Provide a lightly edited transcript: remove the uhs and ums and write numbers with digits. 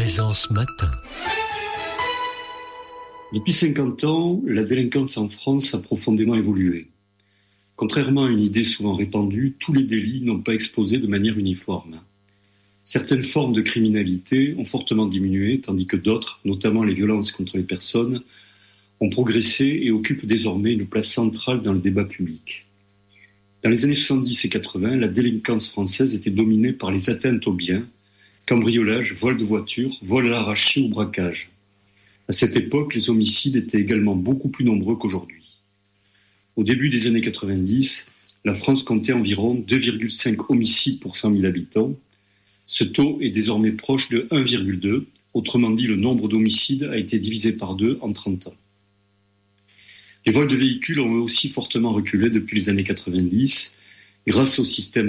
Aisance Matin. Depuis 50 ans, la délinquance en France a profondément évolué. Contrairement à une idée souvent répandue, tous les délits n'ont pas explosé de manière uniforme. Certaines formes de criminalité ont fortement diminué, tandis que d'autres, notamment les violences contre les personnes, ont progressé et occupent désormais une place centrale dans le débat public. Dans les années 70 et 80, la délinquance française était dominée par les atteintes aux biens, cambriolage, vol de voitures, vol à l'arraché ou braquage. À cette époque, les homicides étaient également beaucoup plus nombreux qu'aujourd'hui. Au début des années 90, la France comptait environ 2,5 homicides pour 100 000 habitants. Ce taux est désormais proche de 1,2. Autrement dit, le nombre d'homicides a été divisé par 2 en 30 ans. Les vols de véhicules ont eux aussi fortement reculé depuis les années 90, grâce au système